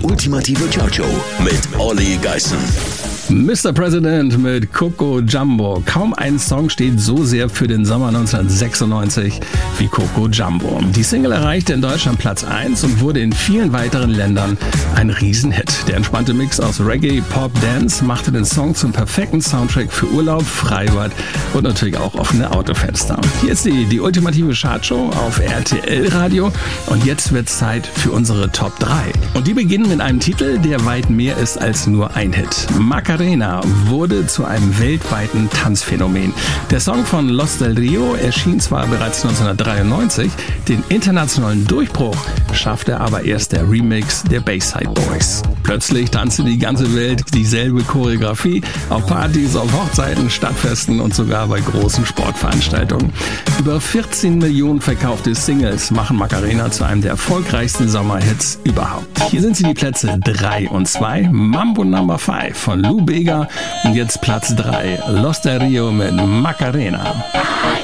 ultimative Chartshow mit Olli Geißen. Mr. President mit Coco Jumbo. Kaum ein Song steht so sehr für den Sommer 1996 wie Coco Jumbo. Die Single erreichte in Deutschland Platz 1 und wurde in vielen weiteren Ländern ein Riesenhit. Der entspannte Mix aus Reggae, Pop, Dance machte den Song zum perfekten Soundtrack für Urlaub, Freibad und natürlich auch offene Autofenster. Hier ist die ultimative Chartshow auf RTL Radio und jetzt wird's Zeit für unsere Top 3. Und die beginnen mit einem Titel, der weit mehr ist als nur ein Hit. Macarena wurde zu einem weltweiten Tanzphänomen. Der Song von Los del Rio erschien zwar bereits 1993, den internationalen Durchbruch schaffte aber erst der Remix der Bayside Boys. Plötzlich tanzte die ganze Welt dieselbe Choreografie auf Partys, auf Hochzeiten, Stadtfesten und sogar bei großen Sportveranstaltungen. Über 14 Millionen verkaufte Singles machen Macarena zu einem der erfolgreichsten Sommerhits überhaupt. Hier sind sie die Plätze 3 und 2, Mambo No. 5 von Lou Bega und jetzt Platz 3, Los del Rio mit Macarena.